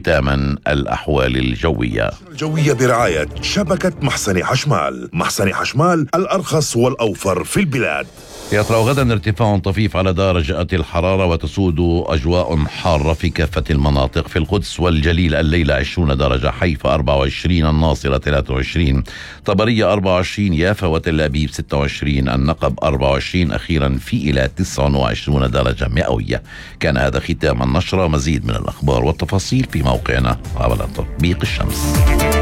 ختاما الأحوال الجوية. الجوية برعاية شبكة محسن حشمال. محسن حشمال الأرخص والأوفر في البلاد. يطرأ غدا ارتفاع طفيف على درجات الحرارة وتسود أجواء حارة في كافة المناطق. في القدس والجليل الليلة 20 درجة، حيفا 24، الناصرة 23، طبرية 24، يافا وتل أبيب 26، النقب 24، أخيرا في إلى 29 درجة مئوية. كان هذا ختام النشرة. مزيد من الأخبار والتفاصيل في موقعنا عبر تطبيق الشمس.